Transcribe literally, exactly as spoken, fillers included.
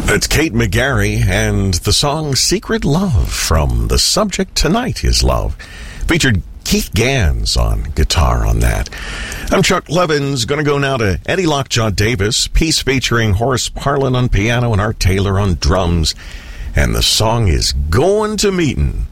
It's Kate McGarry and the song Secret Love from The Subject Tonight is Love. Featured Keith Gans on guitar on that. I'm Chuck Levins. Going to go now to Eddie Lockjaw Davis, piece featuring Horace Parlin on piano and Art Taylor on drums. And the song is Going to Meetin'.